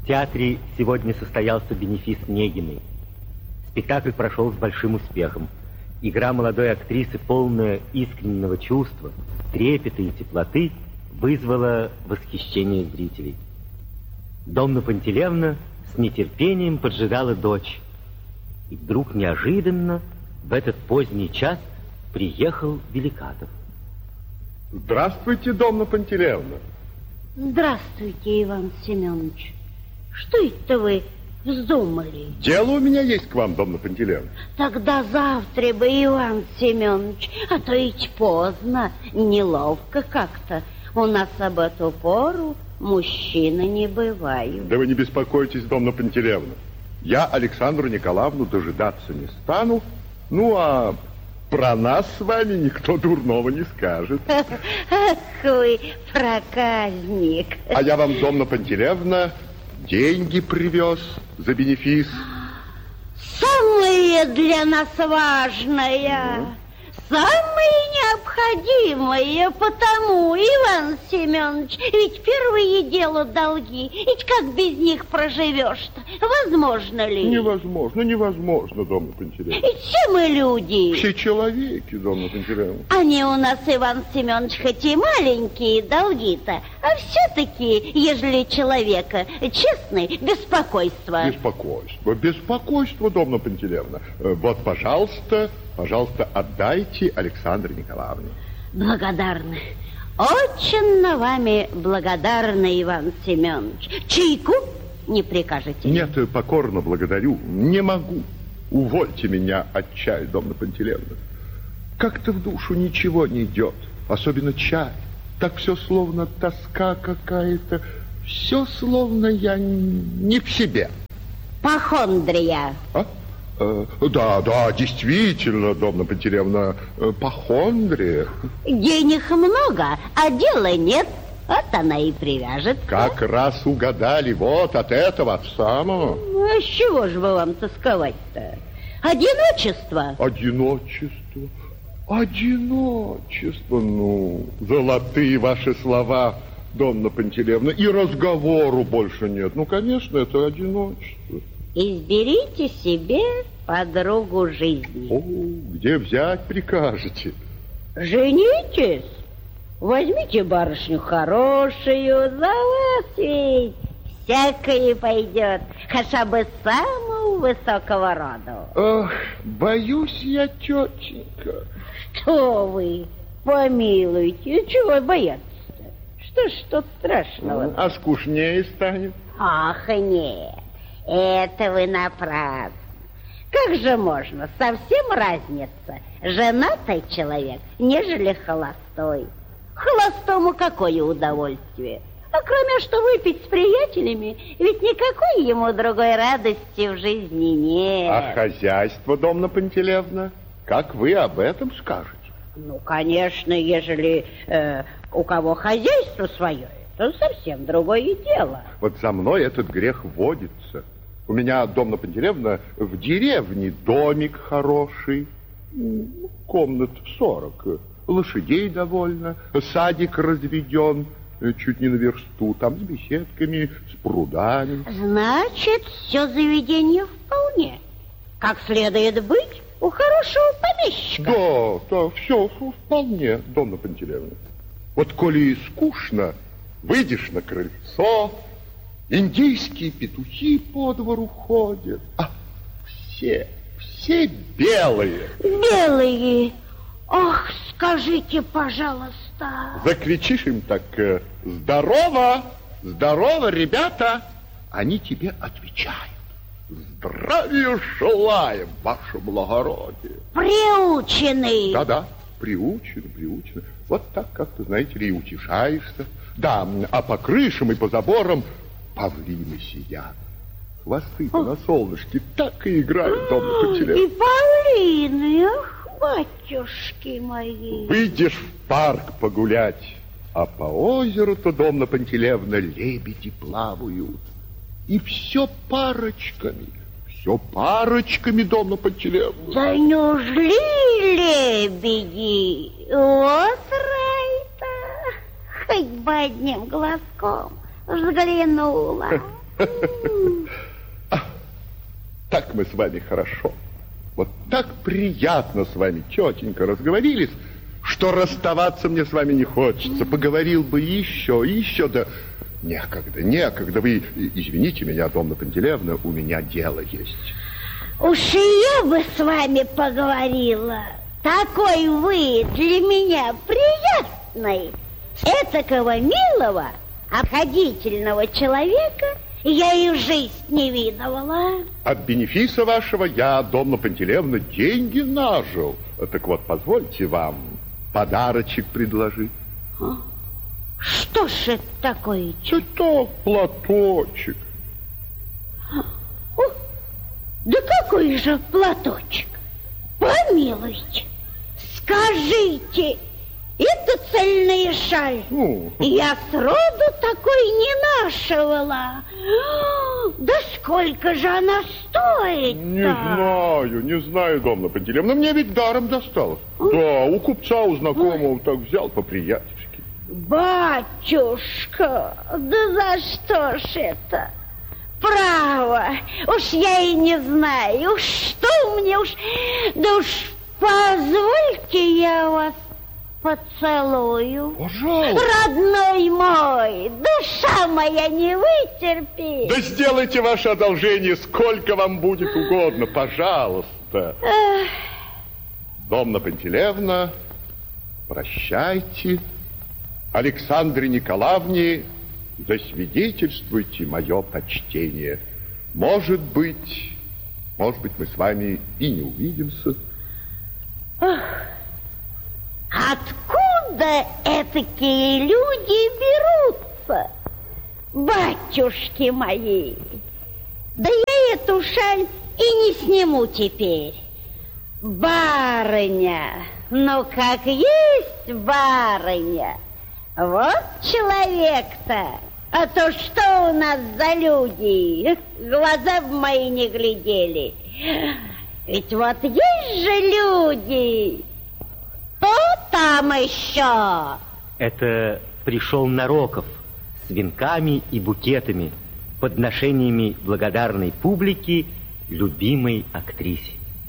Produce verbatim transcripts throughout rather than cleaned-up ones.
В театре сегодня состоялся бенефис Негиной. Спектакль прошел с большим успехом. Игра молодой актрисы, полная искреннего чувства, трепета и теплоты, вызвала восхищение зрителей. Домна Пантелеевна с нетерпением поджидала дочь. И вдруг неожиданно в этот поздний час приехал Великатов. Здравствуйте, Домна Пантелеевна. Здравствуйте, Иван Семенович. Что это вы вздумали? Дело у меня есть к вам, Домна Пантелеевна. Тогда завтра бы, Иван Семенович, а то ведь поздно, неловко как-то. У нас об эту пору мужчины не бывают. Да вы не беспокойтесь, Домна Пантелеевна. Я Александру Николаевну дожидаться не стану. Ну, а про нас с вами никто дурного не скажет. Ах вы, проказник. А я вам, Домна Пантелеевна, деньги привез за бенефис. Самое для нас важное. Mm. Самое необходимое, потому, Иван Семенович, ведь первое дело долги, ведь как без них проживешь-то, возможно ли? Невозможно, невозможно, Домна Пантелеевна. Ведь все мы люди. Все человеки, Домна Пантелеевна. Они у нас, Иван Семенович, хоть и маленькие долги-то, а все-таки, ежели человека честный, беспокойство. Беспокойство, беспокойство, Домна Пантелеевна. Вот, пожалуйста... Пожалуйста, отдайте Александре Николаевне. Благодарны. Очень на вами благодарны, Иван Семенович. Чайку не прикажете? Нет, покорно благодарю. Не могу. Увольте меня от чая, Домна Пантелеевна. Как-то в душу ничего не идет. Особенно чай. Так все словно тоска какая-то. Все словно я не в себе. Похондрия. А? Да, да, действительно, Домна Пантелеевна, похондрия. Денег много, а дела нет. Вот она и привяжет. Как раз угадали, вот от этого, от самого. А с чего же вы вам тосковать-то? Одиночество. Одиночество, одиночество, ну, золотые ваши слова, Домна Пантелеевна, и разговору больше нет. Ну, конечно, это одиночество. Изберите себе подругу жизни. О, где взять прикажете? Женитесь. Возьмите барышню хорошую, за вас ведь всякое пойдет, хотя бы самого высокого рода. Ах, боюсь я, тетенька. Что вы, помилуйте, чего бояться-то? Что ж тут страшного? А скучнее станет? Ах, нет. Это вы напрасно. Как же можно? Совсем разница. Женатый человек, нежели холостой. Холостому какое удовольствие? А кроме что выпить с приятелями, ведь никакой ему другой радости в жизни нет. А хозяйство, Домна Пантелеевна, как вы об этом скажете? Ну, конечно, ежели э, у кого хозяйство свое, это совсем другое дело. Вот за мной этот грех водится. У меня, Домна Пантелеевна, в деревне домик хороший, комнат сорок, лошадей довольно, садик разведен, чуть не на версту, там с беседками, с прудами. Значит, все заведение вполне. Как следует быть у хорошего помещика. Да, да, все вполне, Домна Пантелеевна. Вот коли и скучно, выйдешь на крыльцо, индийские петухи по двору ходят. А все, все белые. Белые? Ох, скажите, пожалуйста. Закричишь им так: здорово, здорово, ребята. Они тебе отвечают: здравия желаем, ваше благородие. Приучены. Да-да, приучены, приучены. Вот так, как-то, знаете ли, и утешаешься. Да, а по крышам и по заборам павлины сидят. Хвосты-то на солнышке так и играют, Домна Пантелеевна. И павлины, ах, батюшки мои. Выйдешь в парк погулять, а по озеру-то, Домна Пантелеевна, лебеди плавают. И все парочками, все парочками, Домна Пантелеевна. Да неужели лебеди? Вот рай-то. Хоть бы одним глазком взглянула. Так мы с вами хорошо. Вот так приятно с вами, тетенька, разговорились, что расставаться мне с вами не хочется. Поговорил бы еще, еще, да некогда, некогда. Вы извините меня, Домна Пантелеевна, у меня дело есть. Уж и я бы с вами поговорила. Такой вы для меня приятный. Этакого милого, обходительного человека я и в жизнь не видывала. От бенефиса вашего я, Домна Пантелеевна, деньги нажил. Так вот, позвольте вам подарочек предложить. А? Что ж это такое? Это платочек. О, да какой же платочек? Помилуйте, скажите, это цельная шаль. Ну. Я сроду такой не нашивала. Да сколько же она стоит? Не знаю, не знаю, Домна Пантелеевна. Мне ведь даром досталось. А? Да, у купца, у знакомого так взял по-приятельски. Батюшка, да за что ж это? Право, уж я и не знаю, уж что мне уж... Да уж позвольте я вас поцелую. Пожалуйста. Родной мой, душа моя не вытерпит. Да сделайте ваше одолжение, сколько вам будет угодно, пожалуйста. Эх. Домна Пантелеевна, прощайте. Александре Николаевне засвидетельствуйте мое почтение. Может быть, может быть, мы с вами и не увидимся. Ох, откуда этакие люди берутся, батюшки мои? Да я эту шаль и не сниму теперь. Барыня, ну как есть барыня. Вот человек-то, а то что у нас за люди? Глаза в мои не глядели. Ведь вот есть же люди. Кто там еще? Это пришел Нароков с венками и букетами, подношениями благодарной публики любимой актрисе.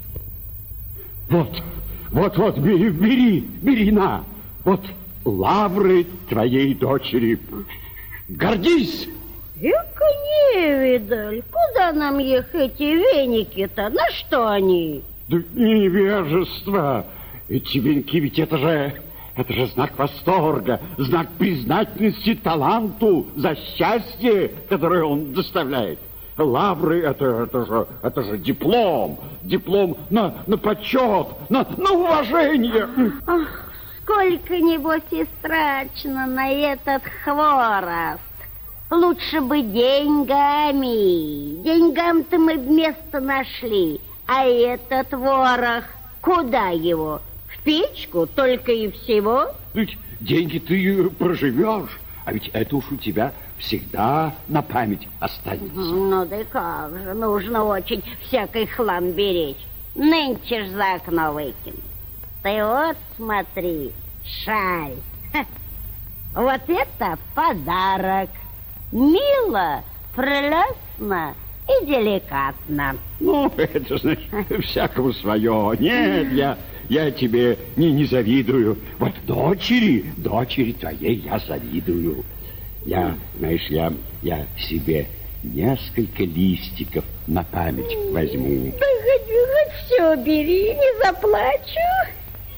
Вот, вот, вот, бери, бери, бери на. Вот лавры твоей дочери. Гордись! Эка невидаль, куда нам их эти веники-то? На что они? Да невежество. Эти венки ведь это же, это же знак восторга, знак признательности таланту за счастье, которое он доставляет. Лавры это, это, же, это же диплом, диплом на, на почет, на, на уважение. Ах. Сколько, небось, истрачено на этот хворост. Лучше бы деньгами. Деньгам-то мы место нашли. А этот ворох, куда его? В печку только и всего? Ведь деньги ты проживешь. А ведь это уж у тебя всегда на память останется. Ну да как же, нужно очень всякий хлам беречь. Нынче ж за окно выкинуть. Ты вот смотри, шаль. Ха. Вот это подарок. Мило, прелестно и деликатно. Ну, это, значит, всякому свое. Нет, я, я тебе не, не завидую. Вот дочери, дочери твоей я завидую. Я, знаешь, я, я себе несколько листиков на память возьму. Да хоть, хоть все бери, не заплачу.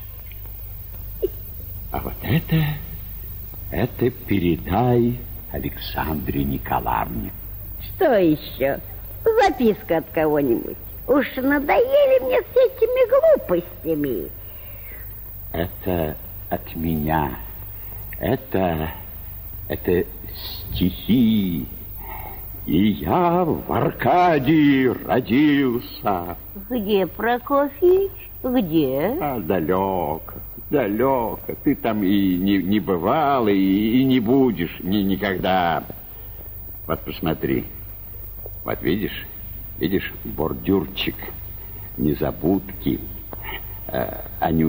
А вот это, это передай Александре Николаевне. Что еще? Записка от кого-нибудь. Уж надоели мне с этими глупостями. Это от меня. Это, это стихи. И я в Аркадии родился. Где, Прокофьевич? Где? А, далеко, далеко. Ты там и не, не бывал, и, и не будешь ни, никогда. Вот посмотри. Вот видишь, видишь, бордюрчик, незабудки, э,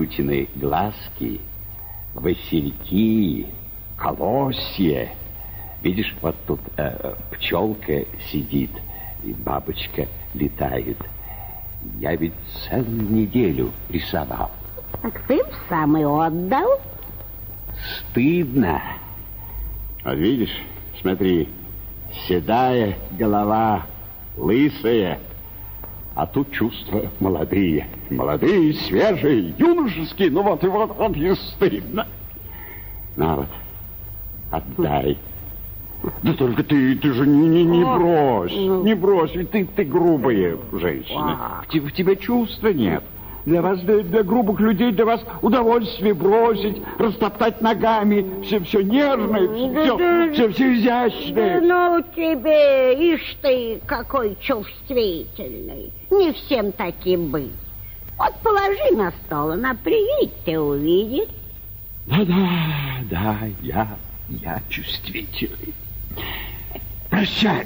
Анютины глазки, васильки, колосья. Видишь, вот тут э, пчелка сидит, и бабочка летает. Я ведь целую неделю рисовал. Так ты сам и отдал? Стыдно. А видишь, смотри, седая голова, лысая, а тут чувства молодые. Молодые, свежие, юношеские, ну вот и вот, вот и стыдно. На вот, отдай. Да только ты, ты же не, не, не брось, не брось, ведь ты, ты грубая женщина. В, в тебе чувства нет. Для вас, для, для грубых людей, для вас удовольствие бросить, растоптать ногами, все, все нежное, все, все, все изящное. Ну тебе, ишь ты, какой чувствительный. Не всем таким быть. Вот положи на стол, она приедет, ты увидишь. Да-да, да, я, я чувствительный. Прощай.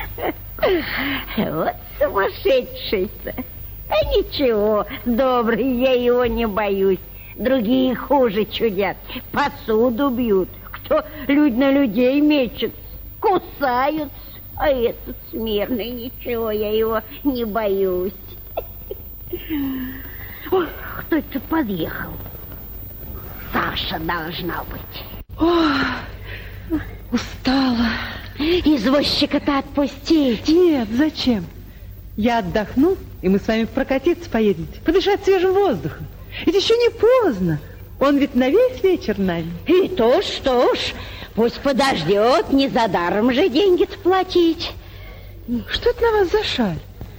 Вот сумасшедший-то. А ничего, добрый, я его не боюсь. Другие хуже чудят, посуду бьют. Кто люди на людей мечет, кусаются. А этот смирный, ничего, я его не боюсь. Ой, кто это подъехал? Саша должна быть. Ой, устала. Извозчика-то отпустить. Нет, зачем? Я отдохну, и мы с вами прокатиться поедете, подышать свежим воздухом. Ведь еще не поздно. Он ведь на весь вечер нами. И то что ж, пусть подождет, не за даром же деньги платить. Что это на вас за шаль?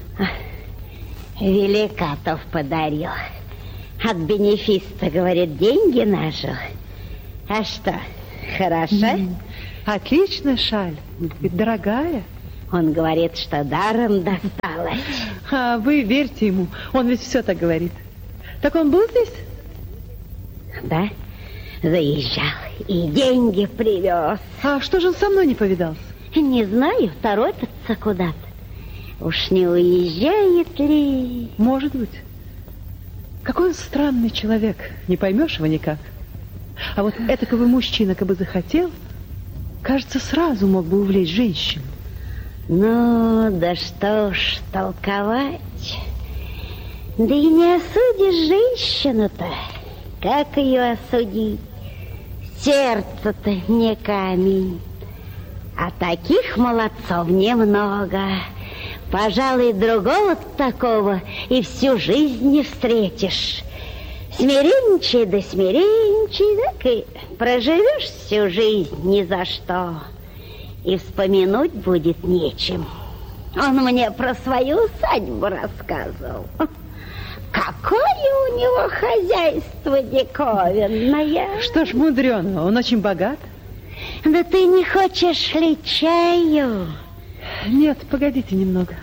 Великатов подарил. От бенефиста, говорит, деньги нажил. А что, хороша? Mm, отличная шаль, ведь дорогая. Он говорит, что даром досталось. А вы верьте ему, он ведь все так говорит. Так он был здесь? Да, заезжал и деньги привез. А что же он со мной не повидался? Не знаю, торопится куда-то. Уж не уезжает ли? Может быть. Какой он странный человек, не поймешь его никак. А вот этакого мужчина, как бы захотел, кажется, сразу мог бы увлечь женщину. Ну, да что ж толковать. Да и не осудишь женщину-то. Как ее осудить? Сердце-то не камень. А таких молодцов немного. Пожалуй, другого такого и всю жизнь не встретишь. Смиренничай да смиренничай, так и проживешь всю жизнь ни за что. И вспомянуть будет нечем. Он мне про свою усадьбу рассказывал. Какое у него хозяйство диковинное. Что ж мудрено, он очень богат. Да ты не хочешь ли чаю? Нет, погодите немного.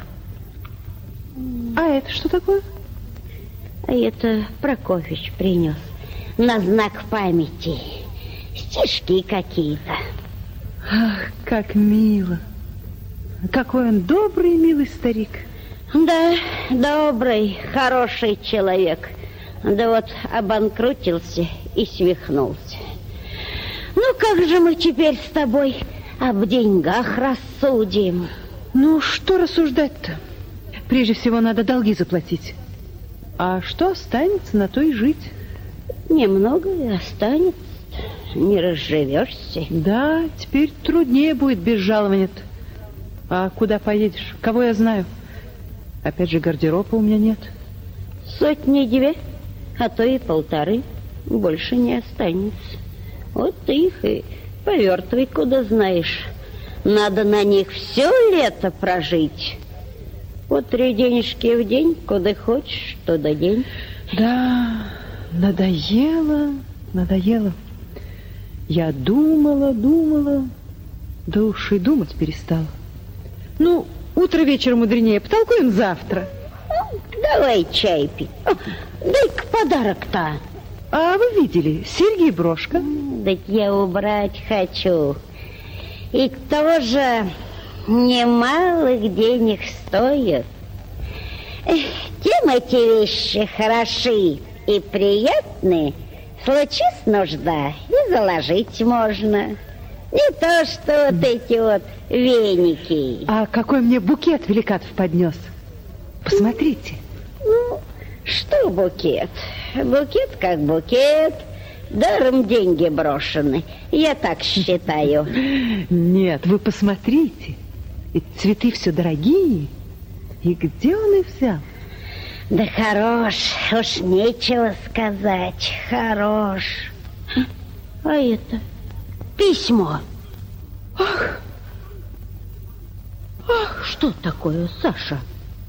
А это что такое? А это Прокофьевич принес. На знак памяти. Стишки какие-то. Ах, как мило. Какой он добрый и милый старик. Да, добрый, хороший человек. Да вот обанкротился и свихнулся. Ну, как же мы теперь с тобой об деньгах рассудим? Ну, что рассуждать-то? Прежде всего, надо долги заплатить. А что останется, на то и жить. Немного и останется. Не разживешься. Да, теперь труднее будет без жалования-то. А куда поедешь? Кого я знаю? Опять же, гардероба у меня нет. Сотни-две, а то и полторы. Больше не останется. Вот ты их и повертывай, куда знаешь. Надо на них все лето прожить. Вот три денежки в день, куда хочешь, туда день. Да, надоело, надоело. Я думала, думала, да уж и думать перестала. Ну, утро вечер мудренее, потолкуем завтра. Давай чай пить. Дай-ка подарок-то. А вы видели, серьги и брошка? Да я убрать хочу. И тоже немалых денег стоят. Тем эти вещи хороши и приятны. Случись нужда, и заложить можно. Не то, что вот эти вот веники. А какой мне букет Великатов поднес. Посмотрите. Ну, что букет? Букет как букет. Даром деньги брошены. Я так считаю. Нет, вы посмотрите. Ведь цветы все дорогие. И где он их взял? Да хорош. Уж нечего сказать. Хорош. А это письмо. Ах! Ах! Что такое, Саша?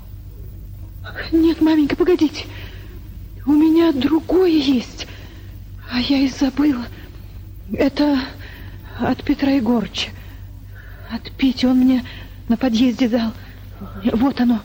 Нет, маменька, погодите. У меня другое есть. А я и забыла. Это от Петра Егорыча. От Пети он мне на подъезде дал. Вот оно.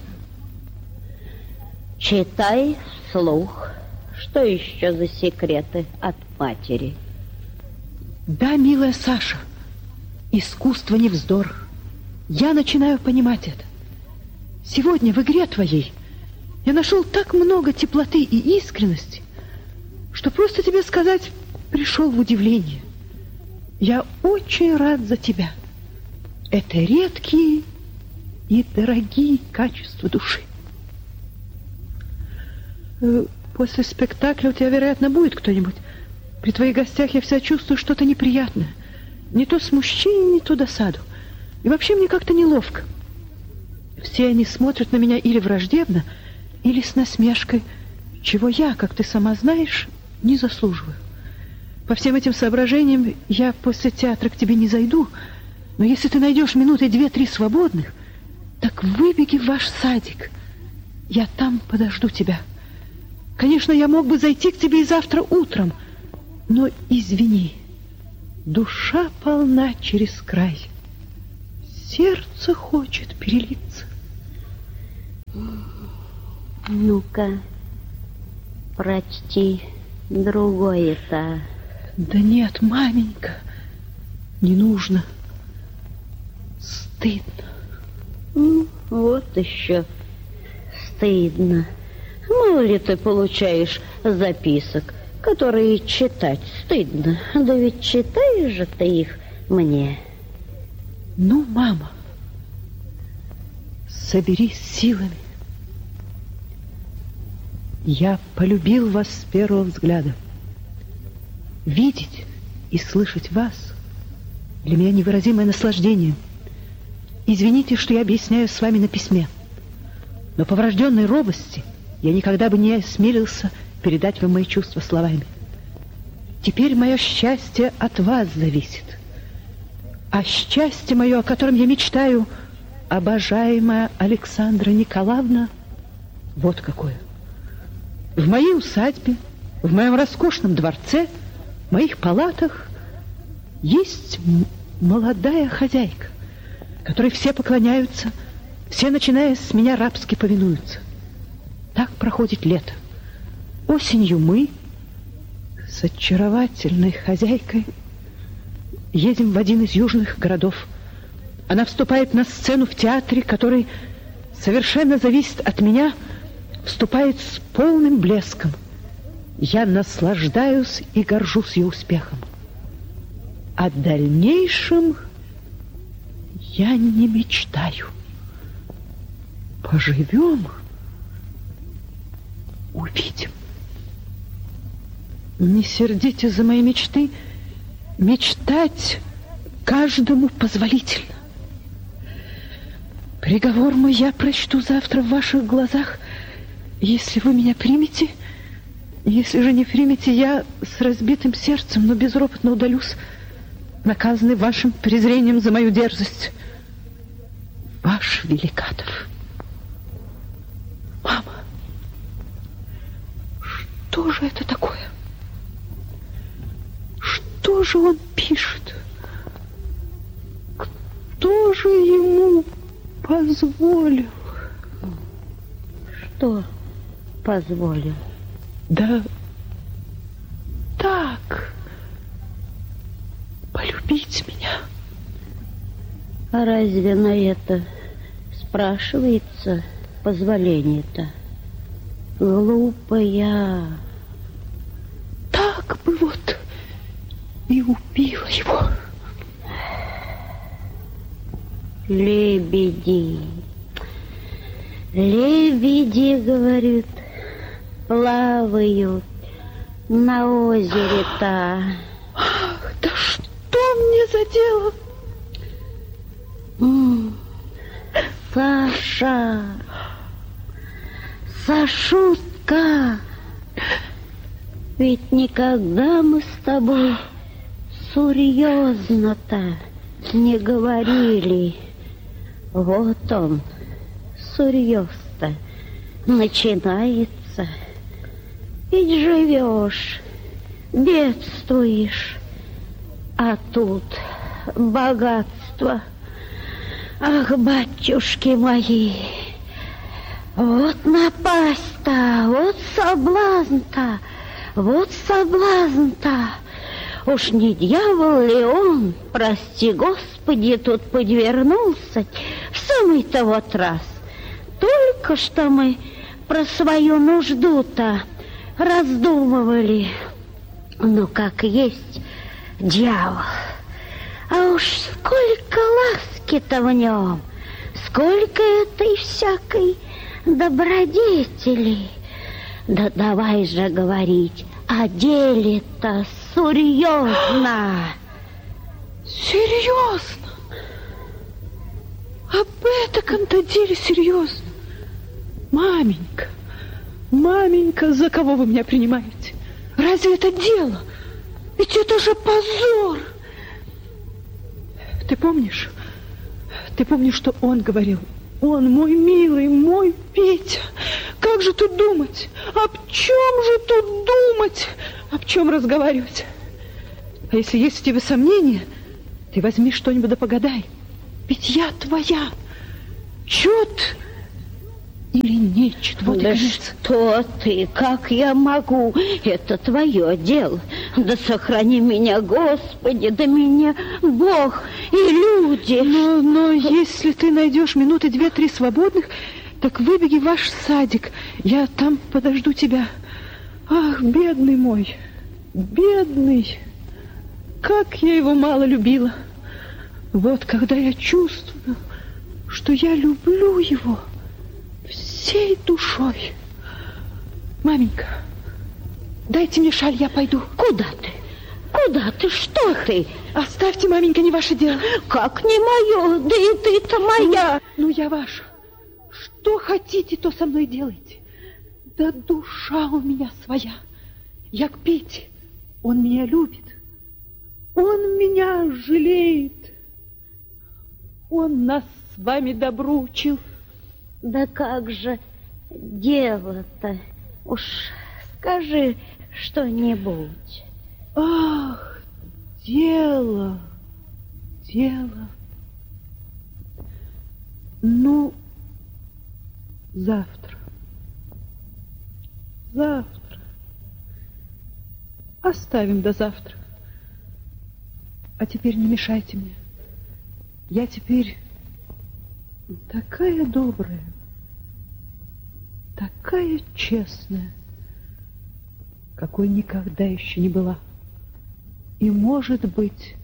Читай вслух. Что еще за секреты от матери? Да, милая Саша, искусство не вздор. Я начинаю понимать это. Сегодня в игре твоей я нашел так много теплоты и искренности, что просто тебе сказать пришел в удивление. Я очень рад за тебя. Это редкие и дорогие качества души. После спектакля у тебя, вероятно, будет кто-нибудь. При твоих гостях я вся чувствую что-то неприятное. Не то смущение, не то досаду. И вообще мне как-то неловко. Все они смотрят на меня или враждебно, или с насмешкой, чего я, как ты сама знаешь, не заслуживаю. По всем этим соображениям я после театра к тебе не зайду, но если ты найдешь минуты две-три свободных, так выбеги в ваш садик. Я там подожду тебя. Конечно, я мог бы зайти к тебе и завтра утром, но извини, душа полна через край. Сердце хочет перелиться. Ну-ка, прочти другое-то. Да нет, маменька, не нужно. Стыдно. Ну, вот еще стыдно. Мало ли ты получаешь записок, которые читать стыдно. Да ведь читаешь же ты их мне. Ну, мама, соберись силами. Я полюбил вас с первого взгляда. Видеть и слышать вас для меня невыразимое наслаждение. Извините, что я объясняю с вами на письме, но по врожденной робости я никогда бы не осмелился передать вам мои чувства словами. Теперь мое счастье от вас зависит. А счастье мое, о котором я мечтаю, обожаемая Александра Николаевна, вот какое. В моей усадьбе, в моем роскошном дворце, в моих палатах есть молодая хозяйка, которой все поклоняются, все, начиная с меня, рабски повинуются. Так проходит лето. Осенью мы с очаровательной хозяйкой едем в один из южных городов. Она вступает на сцену в театре, который совершенно зависит от меня, вступает с полным блеском. Я наслаждаюсь и горжусь ее успехом. О дальнейшем я не мечтаю. Поживем, увидим. Не сердите за мои мечты. Мечтать каждому позволительно. Приговор мой я прочту завтра в ваших глазах, если вы меня примете. Если же не примете, я с разбитым сердцем, но безропотно удалюсь, наказанный вашим презрением за мою дерзость. Ваш Великатов. Мама, что же это такое? Что же он пишет? Кто же ему позволил? Что позволил? Да так, полюбить меня. А разве на это спрашивается позволение-то? Глупая. Так бы вот и убила его. Лебеди. Лебеди, говорит, плавают на озере-то. Ах, да что мне за дело? М-м, Саша, Сашутка, ведь никогда мы с тобой серьезно-то не говорили. Вот он, серьез-то, начинается. Ведь живешь, бедствуешь, а тут богатство. Ах, батюшки мои, вот напасть-то, вот соблазн-то, вот соблазн-то. Уж не дьявол ли он, прости Господи, тут подвернулся в самый-то вот раз. Только что мы про свою нужду-то раздумывали. Ну, как есть дьявол. А уж сколько ласки-то в нем, сколько этой всякой добродетели. Да давай же говорить о деле-то серьезно. Серьезно? Об этом-то деле серьезно. Маменька, маменька, за кого вы меня принимаете? Разве это дело? Ведь это же позор. Ты помнишь? Ты помнишь, что он говорил? Он, мой милый, мой Петя. Как же тут думать? Об чем же тут думать? Об чем разговаривать? А если есть у тебя сомнения, ты возьми что-нибудь да погадай. Ведь я твоя. Чет или нечет? Вот да и конец. Что ты? Как я могу? Это твое дело. Да сохрани меня, Господи, да меня Бог и люди. Но, но если ты найдешь минуты две-три свободных, так выбеги в ваш садик. Я там подожду тебя. Ах, бедный мой, бедный. Как я его мало любила. Вот когда я чувствую, что я люблю его всей душой. Маменька, дайте мне шаль, я пойду. Куда ты? Куда ты? Что ты? Оставьте, маменька, не ваше дело. Как не мое? Да и ты-то моя. Ну, я ваша. Что хотите, то со мной делайте. Да душа у меня своя. Я к Пете. Он меня любит. Он меня жалеет. Он нас с вами добру учил. Да как же дело-то? Уж скажи что-нибудь. Ах, дело, дело. Ну, завтра. Завтра. Оставим до завтра. А теперь не мешайте мне. Я теперь такая добрая, такая честная, какой никогда еще не была. И, может быть,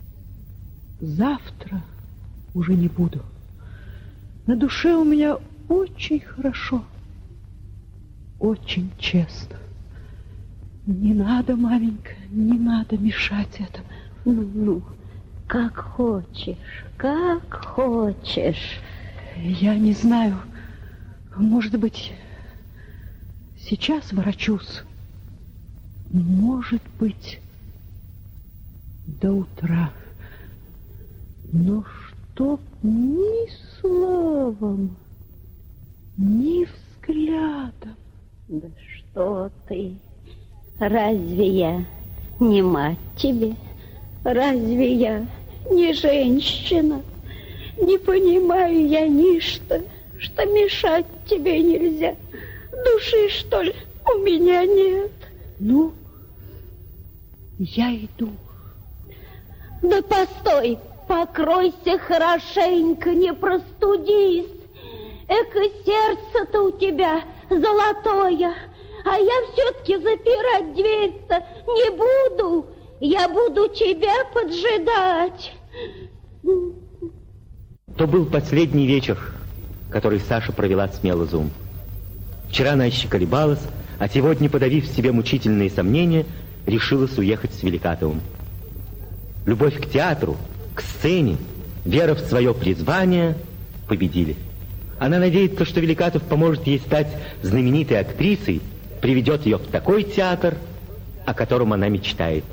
завтра уже не буду. На душе у меня очень хорошо, очень честно. Не надо, маменька, не надо мешать этому. Ну, ну, как хочешь, как хочешь. Я не знаю, может быть, сейчас ворочусь. Может быть, до утра. Но чтоб ни словом, ни взглядом. Да что ты? Разве я не мать тебе? Разве я не женщина? Не понимаю я ничто, что мешать тебе нельзя. Души, что ли, у меня нет? Ну, я иду. Да постой, покройся хорошенько, не простудись. Эко сердце-то у тебя золотое, а я все-таки запирать дверь-то не буду. Я буду тебя поджидать. То был последний вечер, который Саша провела с Мелузовым. Вчера она еще колебалась, а сегодня, подавив в себе мучительные сомнения, решилась уехать с Великатовым. Любовь к театру, к сцене, вера в свое призвание победили. Она надеется, что Великатов поможет ей стать знаменитой актрисой, приведет ее в такой театр, о котором она мечтает.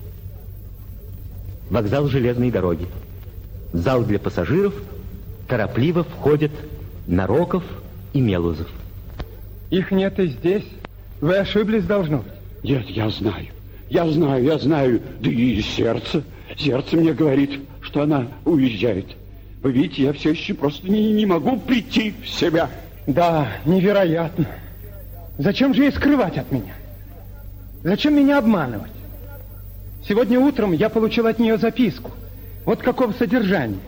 Вокзал железной дороги. В зал для пассажиров торопливо входят Нароков и Мелузов. Их нет и здесь. Вы ошиблись, должно быть. Нет, я знаю. Я знаю, я знаю. Да и сердце. Сердце мне говорит, что она уезжает. Вы видите, я все еще просто не, не могу прийти в себя. Да, невероятно. Зачем же ей скрывать от меня? Зачем меня обманывать? Сегодня утром я получил от нее записку. Вот какого содержания.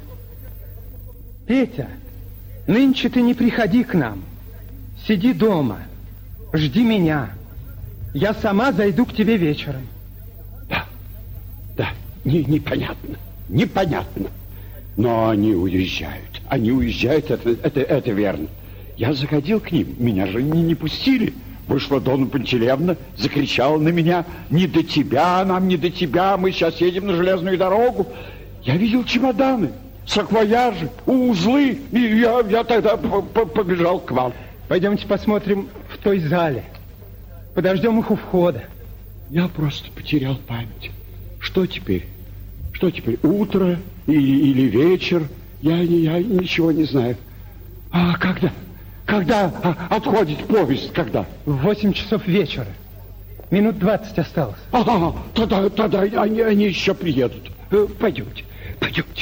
Петя, нынче ты не приходи к нам. Сиди дома. Жди меня. Я сама зайду к тебе вечером. Да, да, не, непонятно, непонятно. Но они уезжают. Они уезжают, это, это, это верно. Я заходил к ним, меня же не, не пустили. Вышла Донна Пантелеевна, закричала на меня: не до тебя, нам не до тебя, мы сейчас едем на железную дорогу. Я видел чемоданы, саквояжи, узлы, и я, я тогда побежал к вам. Пойдемте посмотрим в той зале. Подождем их у входа. Я просто потерял память. Что теперь? Что теперь? Утро или, или вечер? Я, я ничего не знаю. А когда? Когда отходит поезд? Когда? В восемь часов вечера. Минут двадцать осталось. Ага, тогда, тогда они, они еще приедут. Пойдемте, пойдемте.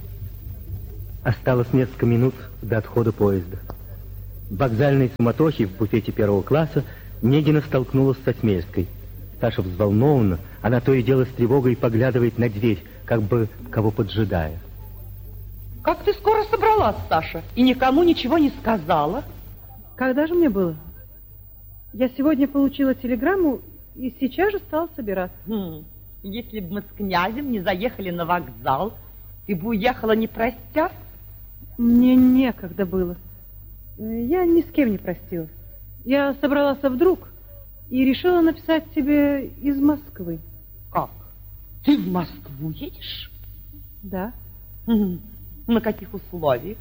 Осталось несколько минут до отхода поезда. В вокзальной суматохе в буфете первого класса Негина столкнулась со Смельской. Саша взволнована, она то и дело с тревогой поглядывает на дверь, как бы кого поджидая. Как ты скоро собралась, Саша, и никому ничего не сказала? Когда же мне было? Я сегодня получила телеграмму и сейчас же стала собираться. Хм, если бы мы с князем не заехали на вокзал, ты бы уехала не простясь? Мне некогда было. Я ни с кем не простилась. Я собралась вдруг и решила написать тебе из Москвы. Как? Ты в Москву едешь? Да. Хм. На каких условиях?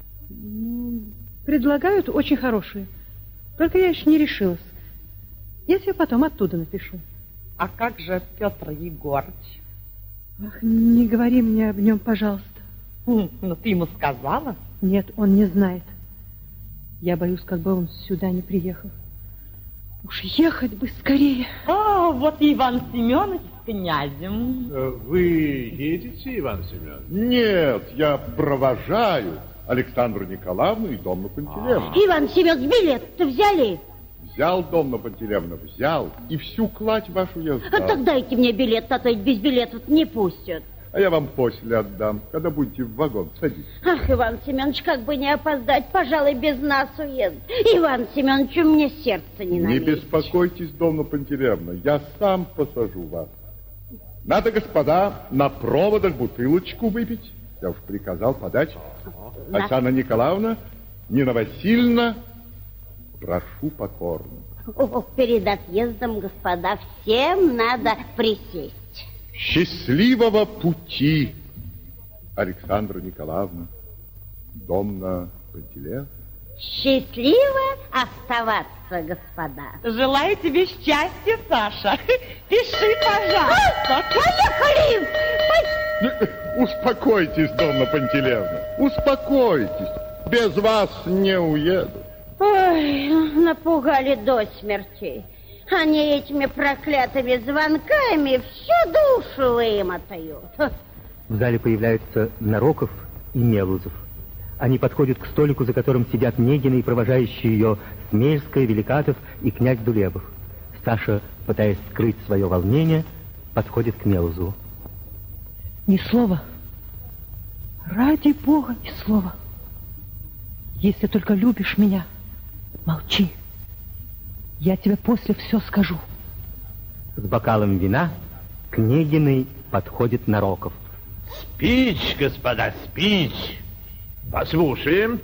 Предлагают очень хорошие. Только я еще не решилась. Я тебе потом оттуда напишу. А как же Петр Егорыч? Ах, не говори мне об нем, пожалуйста. Хм, ну ты ему сказала? Нет, он не знает. Я боюсь, как бы он сюда не приехал. Уж ехать бы скорее. А, вот и Иван Семенович с князем. Вы едете, Иван Семенович? Нет, я провожаю Александру Николаевну и Донну Пантелеевну. Иван Семенович, билет-то взяли? Взял, Донна Пантелеевна, взял. И всю кладь вашу я сдал. А так дайте мне билет, а то ведь без билета не пустят. А я вам после отдам, когда будете в вагон садиться. Ах, Иван Семенович, как бы не опоздать, пожалуй, без нас уедет. Иван Семенович, у меня сердце не на Не месте. беспокойтесь, Донна Пантелеевна, я сам посажу вас. Надо, господа, на проводах бутылочку выпить. Я уж приказал подать. На... Оксана Николаевна, Нина Васильевна, прошу покорно. О, перед отъездом, господа, всем надо присесть. Счастливого пути, Александра Николаевна, Донна Пантелеевна. Счастливо оставаться, господа. Желаю тебе счастья, Саша. Пиши, пожалуйста. Поехали! Успокойтесь, Донна Пантелеевна, успокойтесь. Без вас не уеду. Ой, напугали до смерти. Они этими проклятыми звонками всю душу вымотают. В зале появляются Нароков и Мелузов. Они подходят к столику, за которым сидят Негина и провожающие ее Смельская, Великатов и князь Дулебов. Саша, пытаясь скрыть свое волнение, подходит к Мелузову. Ни слова. Ради Бога, ни слова. Если только любишь меня, молчи. Я тебе после все скажу. С бокалом вина к Негиной подходит Нароков. Спич, господа, спич. Послушаем.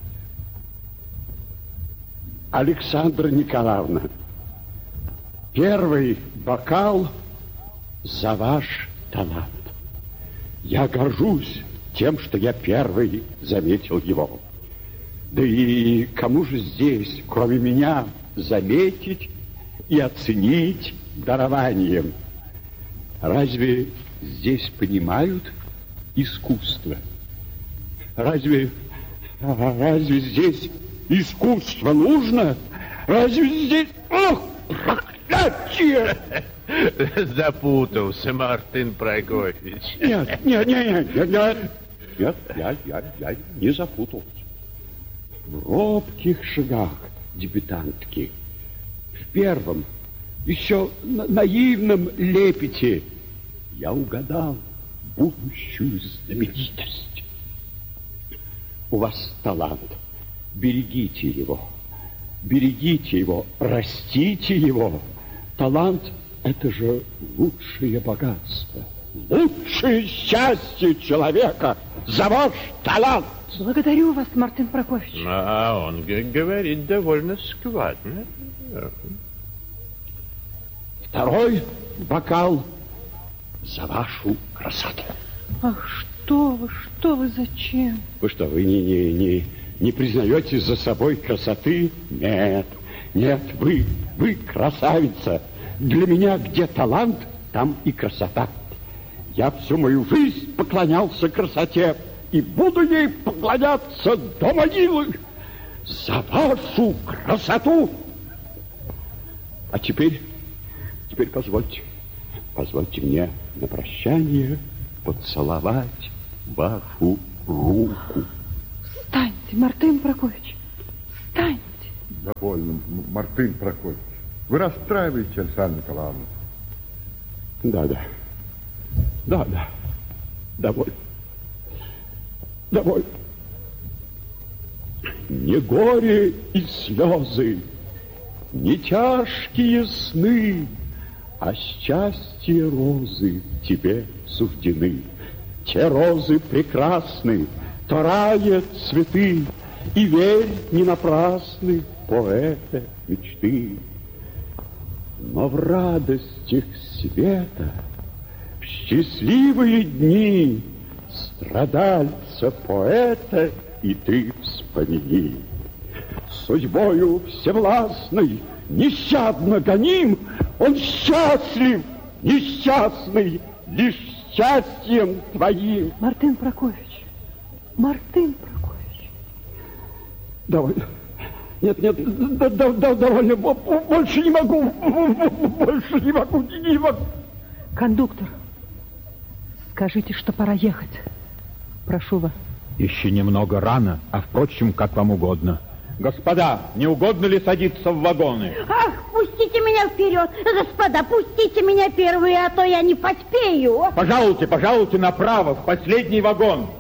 Александра Николаевна, первый бокал за ваш талант. Я горжусь тем, что я первый заметил его. Да и кому же здесь, кроме меня, заметить и оценить дарованием? Разве здесь понимают искусство? Разве, разве здесь искусство нужно? Разве здесь... Ох, проклятие! Запутался, Мартын Прокофьевич. Нет, нет, нет, нет, нет. Нет, я, я, я не запутался. В робких шагах дебютантки, в первом, еще на наивном лепете, я угадал будущую знаменитость. У вас талант. Берегите его. Берегите его. Растите его. Талант — это же лучшее богатство. Лучшее счастье человека за ваш талант. Благодарю вас, Мартын Прокофьевич. А он говорит довольно складно. Второй бокал за вашу красоту. Ах, что вы, что вы, зачем? Вы что, вы не, не, не, не признаете за собой красоты? Нет, нет, вы, вы красавица. Для меня где талант, там и красота. Я всю мою жизнь поклонялся красоте и буду ей поклоняться до могилы за вашу красоту. А теперь, теперь позвольте, позвольте мне на прощание поцеловать вашу руку. Встаньте, Мартын Прокофьевич, встаньте. Довольно, Мартын Прокофьевич. Вы расстраиваете, Александра Николаевна. Да, да. Да, да. Довольно. Довольно. Не горе и слезы, не тяжкие сны, а счастье розы тебе суждены. Те розы прекрасны, то рая цветы, и верь, не напрасны поэта мечты. Но в радостях света, в счастливые дни, страдальца поэта и ты вспомини. Судьбою всевластной, нещадно гоним, он счастлив, несчастный, лишь счастьем твоим. Мартын Прокофьевич, Мартын Прокофьевич. Довольно. Нет, нет, да, да, да, довольно. Больше не могу. Больше не могу, не могу. Кондуктор, скажите, что пора ехать. Прошу вас. Еще немного рано, а впрочем, как вам угодно. Господа, не угодно ли садиться в вагоны? Ах, пустите меня вперед, господа, пустите меня первые, а то я не поспею. Пожалуйте, пожалуйте направо, в последний вагон.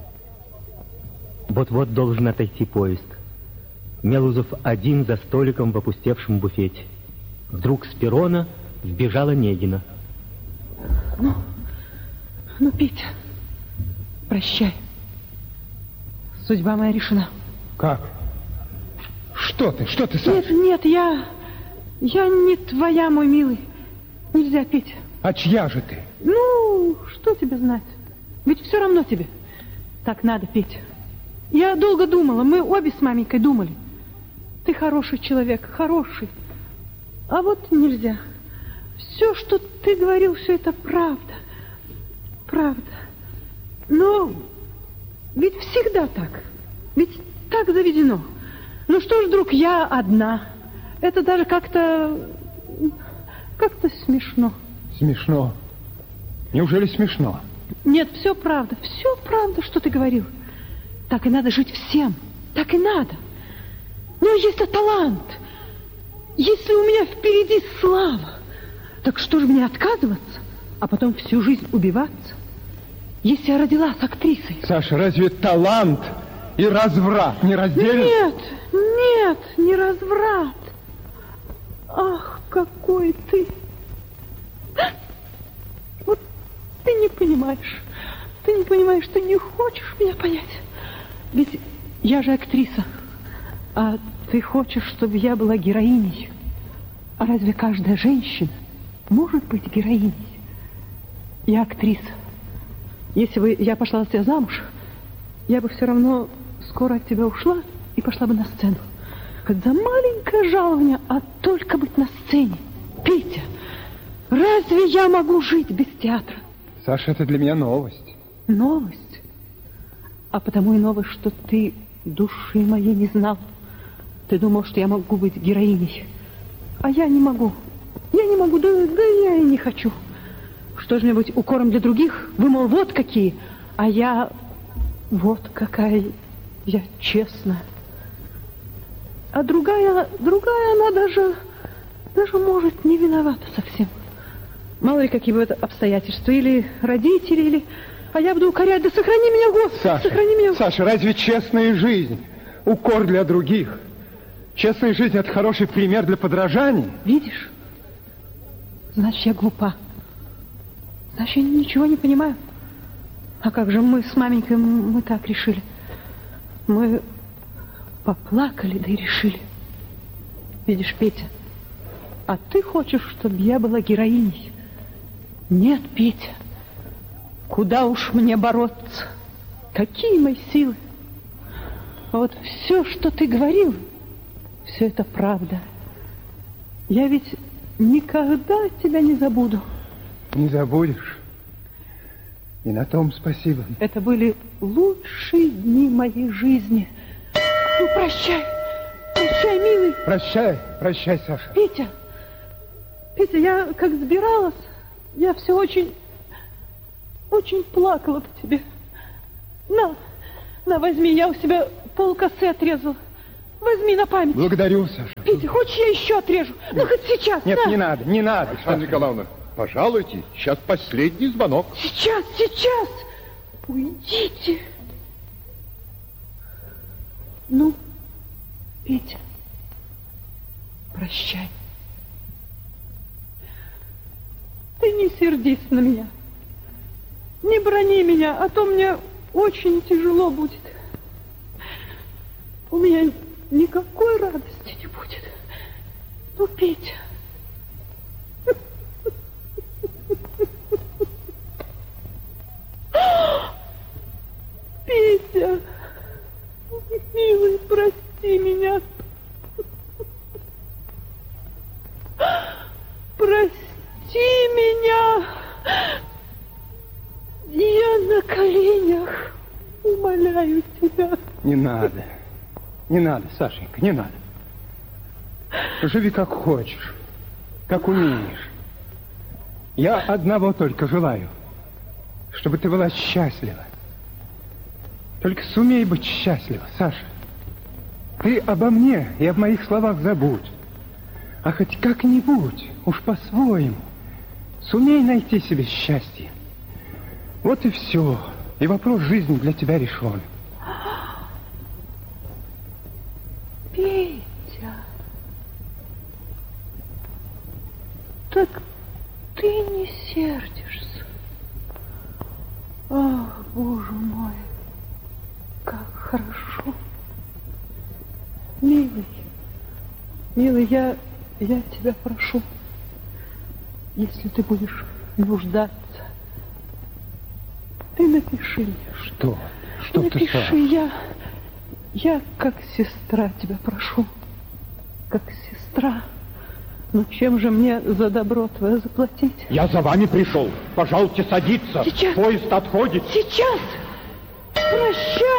Вот-вот должен отойти поезд. Мелузов один за столиком в опустевшем буфете. Вдруг с перрона вбежала Негина. Ну, ну, Петя, прощай. Судьба моя решена. Как? Что ты? Что ты, Саша? Нет, нет, я... Я не твоя, мой милый. Нельзя, Петя. А чья же ты? Ну, что тебе знать? Ведь все равно тебе. Так надо, Петя. Я долго думала, мы обе с маменькой думали. Ты хороший человек, хороший. А вот нельзя. Все, что ты говорил, все это правда. Правда. Но ведь всегда так. Ведь так заведено. Ну что ж, вдруг я одна? Это даже как-то... Как-то смешно. Смешно? Неужели смешно? Нет, все правда. Все правда, что ты говорил. Так и надо жить всем. Так и надо. Ну, если талант, если у меня впереди слава, так что же мне отказываться, а потом всю жизнь убиваться? Если я родилась актрисой... Саша, разве талант и разврат не раздельны? Нет, нет, не разврат. Ах, какой ты... Вот ты не понимаешь. Ты не понимаешь, ты не хочешь меня понять. Ведь я же актриса, а ты хочешь, чтобы я была героиней. А разве каждая женщина может быть героиней? Я актриса. Если бы я пошла за тебя замуж, я бы все равно скоро от тебя ушла и пошла бы на сцену. Как за маленькое жалование, а только быть на сцене. Петя, разве я могу жить без театра? Саша, это для меня новость. Новость? А потому и новость, что ты души моей не знал. Ты думал, что я могу быть героиней. А я не могу. Я не могу, да, да я и не хочу. Что же мне быть укором для других? Вы, мол, вот какие. А я вот какая я честная. А другая, другая, она даже, даже, может, не виновата совсем. Мало ли какие бывают обстоятельства. Или родители, или... А я буду укорять. Да сохрани меня, Господи, Саша, сохрани меня. Саша, разве честная жизнь укор для других? Честная жизнь — это хороший пример для подражания. Видишь? Значит, я глупа. Значит, я ничего не понимаю. А как же мы с маменькой, мы так решили. Мы поплакали, да и решили. Видишь, Петя, а ты хочешь, чтобы я была героиней? Нет, Петя. Куда уж мне бороться? Какие мои силы? А вот все, что ты говорил, все это правда. Я ведь никогда тебя не забуду. Не забудешь. И на том спасибо. Это были лучшие дни моей жизни. Ну, прощай. Прощай, милый. Прощай, прощай, Саша. Петя, Петя, я как сбиралась, я все очень, очень плакала по тебе. На, на, возьми, я у себя полкосы отрезала. Возьми на память. Благодарю, Саша. Петя, хочешь, я еще отрежу? Ну, хоть сейчас. Нет, на. не надо, не надо. Александра Николаевна, пожалуйте, сейчас последний звонок. Сейчас, сейчас. Уйдите. Ну, Петя, прощай. Ты не сердись на меня. Не брони меня, а то мне очень тяжело будет. У меня никакой радости не будет. Ну, Петя. Петя, милый, прости меня. Прости меня. Я на коленях умоляю тебя. Не надо. Не надо, Сашенька, не надо. Живи как хочешь, как умеешь. Я одного только желаю, чтобы ты была счастлива. Только сумей быть счастлива, Саша. Ты обо мне и об моих словах забудь. А хоть как-нибудь, уж по-своему, сумей найти себе счастье. Вот и все. И вопрос жизни для тебя решен. Петя, так ты не сердишься. Ах, Боже мой, как хорошо. Милый, милый, я, я тебя прошу, если ты будешь нуждаться, ты напиши мне. Что? Что ты сказал? Напиши, я, я как сестра тебя прошу, как сестра. Ну чем же мне за добро твое заплатить? Я за вами пришел. Пожалуйте садиться. Сейчас. Поезд отходит. Сейчас. Прощай.